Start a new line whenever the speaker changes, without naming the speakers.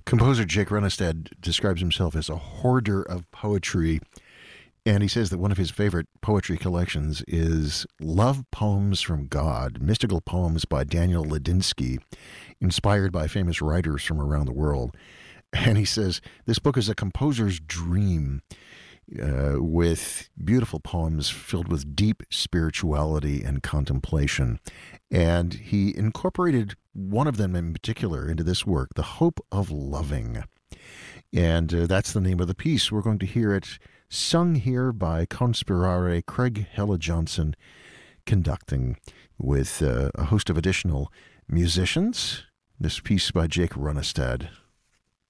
Composer Jake Runestad describes himself as a hoarder of poetry, and he says that one of his favorite poetry collections is Love Poems from God, mystical poems by Daniel Ladinsky, inspired by famous writers from around the world. And he says this book is a composer's dream, with beautiful poems filled with deep spirituality and contemplation. And he incorporated one of them in particular into this work, The Hope of Loving. And that's the name of the piece. We're going to hear it sung here by Conspirare Craig Hella Johnson, conducting with a host of additional musicians. This piece by Jake Runestad.